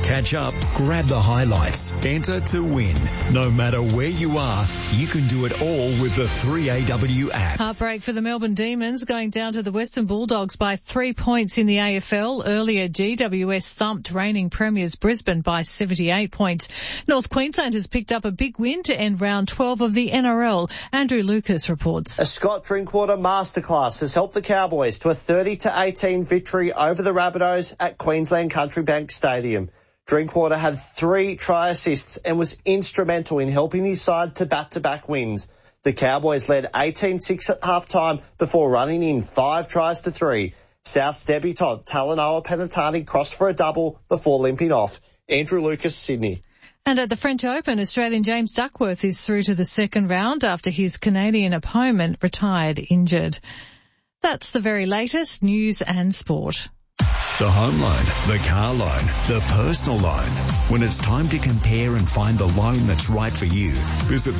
Catch up, grab the highlights, enter to win. No matter where you are, you can do it all with the 3AW app. Heartbreak for the Melbourne Demons, going down to the Western Bulldogs by 3 points in the AFL. Earlier, GWS thumped reigning premiers Brisbane by 78 points. North Queensland has picked up a big win to end round 12 of the NRL. Andrew Lucas reports. A Scott Drinkwater masterclass has helped the Cowboys to a 30-18 victory over the Rabbitohs at Queensland Country Bank Stadium. Drinkwater had 3 try assists and was instrumental in helping his side to back-to-back wins. The Cowboys led 18-6 at half-time before running in 5 tries to 3. South's debutant Talanoa Penatani crossed for a double before limping off. Andrew Lucas, Sydney. And at the French Open, Australian James Duckworth is through to the second round after his Canadian opponent retired injured. That's the very latest news and sport. The home loan, the car loan, the personal loan. When it's time to compare and find the loan that's right for you, visit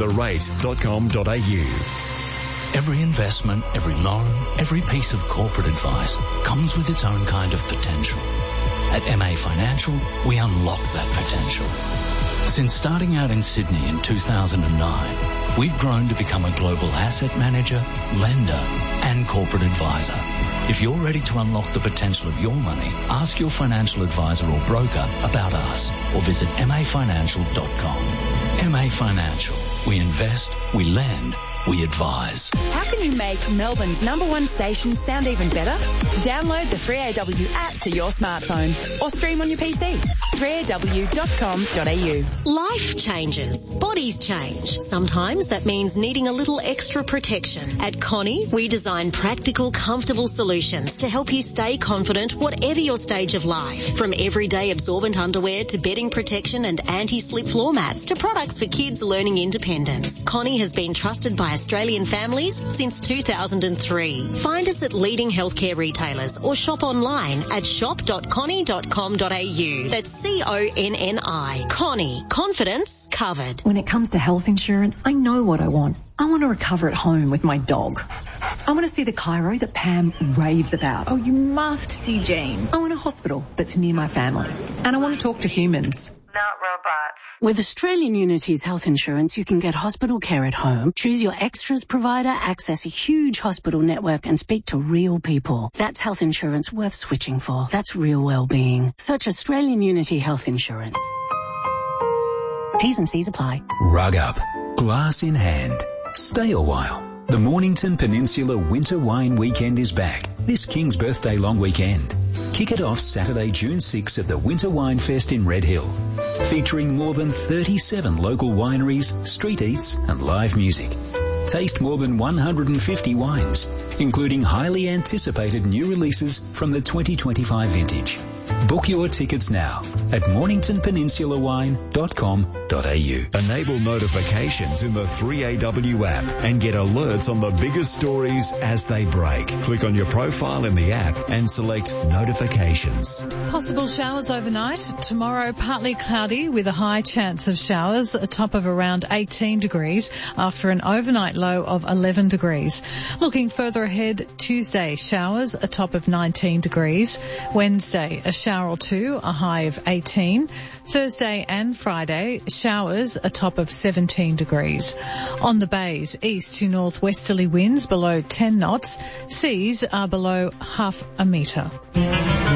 therate.com.au. Every investment, every loan, every piece of corporate advice comes with its own kind of potential. At MA Financial, we unlock that potential. Since starting out in Sydney in 2009, we've grown to become a global asset manager, lender, and corporate advisor. If you're ready to unlock the potential of your money, ask your financial advisor or broker about us or visit mafinancial.com. MA Financial. We invest, we lend, we advise. How can you make Melbourne's #1 station sound even better? Download the 3AW app to your smartphone or stream on your PC. 3aw.com.au. Life changes. Bodies change. Sometimes that means needing a little extra protection. At Connie, we design practical, comfortable solutions to help you stay confident whatever your stage of life. From everyday absorbent underwear to bedding protection and anti-slip floor mats to products for kids learning independence. Connie has been trusted by Australian families since 2003. Find us at leading healthcare retailers or shop online at shop.connie.com.au. That's CONNI. Connie. Confidence covered. When it comes to health insurance, I know what I want. I want to recover at home with my dog. I want to see the chiro that Pam raves about. Oh, you must see Jane. I want a hospital that's near my family. And I want to talk to humans. Not robots. With Australian Unity's health insurance, you can get hospital care at home, choose your extras provider, access a huge hospital network, and speak to real people. That's health insurance worth switching for. That's real well-being. Search Australian Unity Health Insurance. T's and C's apply. Rug up. Glass in hand. Stay a while. The Mornington Peninsula Winter Wine Weekend is back this King's Birthday long weekend. Kick it off Saturday, June 6 at the Winter Wine Fest in Red Hill, featuring more than 37 local wineries, street eats and live music. Taste more than 150 wines, including highly anticipated new releases from the 2025 vintage. Book your tickets now at morningtonpeninsulawine.com.au. Enable notifications in the 3AW app and get alerts on the biggest stories as they break. Click on your profile in the app and select notifications. Possible showers overnight. Tomorrow, partly cloudy with a high chance of showers, a top of around 18 degrees after an overnight low of 11 degrees. Looking further ahead, Tuesday, showers, a top of 19 degrees. Wednesday, a shower or two, a high of 18. Thursday and Friday, showers, a top of 17 degrees. On the bays, east to northwesterly winds below 10 knots. Seas are below half a metre.